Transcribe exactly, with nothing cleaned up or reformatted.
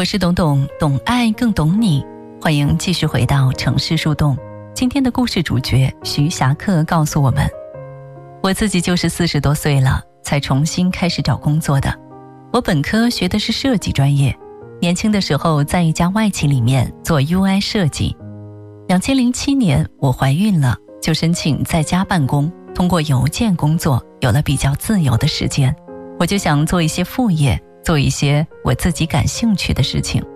我是董董，懂爱更懂你。欢迎继续回到城市树洞。今天的故事主角徐霞客告诉我们，我自己就是四十多岁了才重新开始找工作的。我本科学的是设计专业，年轻的时候在一家外企里面做 U I 设计。二零零七年我怀孕了，就申请在家办公，通过邮件工作，有了比较自由的时间。我就想做一些副业，做一些我自己感兴趣的事情。